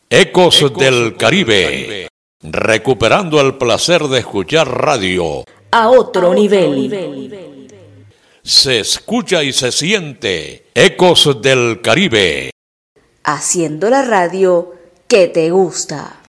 Ecos del Caribe, recuperando el placer de escuchar radio a otro nivel. Se escucha y se siente Ecos del Caribe, haciendo la radio que te gusta.